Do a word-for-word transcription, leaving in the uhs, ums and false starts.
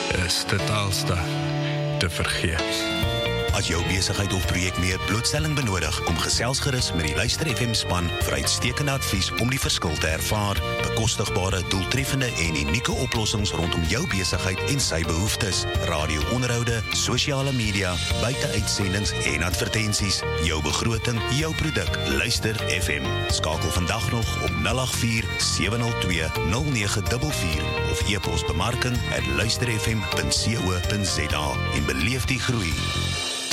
is totaalste te vergeefs. As jou besigheid of projek meer blootstelling benodig, kom gesels gerus met die Luister F M span vir uitstekende advies om die verskil te ervaar. Bekostigbare, doeltreffende en unieke oplossings rondom jou besigheid en sy behoeftes. Radio-onderhoude, sosiale media, buite-uitsendings en advertensies. Jou begroting, jou produk. Luister F M. Skakel vandag nog op nul agt vier sewe nul twee nul nege vier vier of e-pos bemarking at luisterfm punt co punt za en beleef die groei.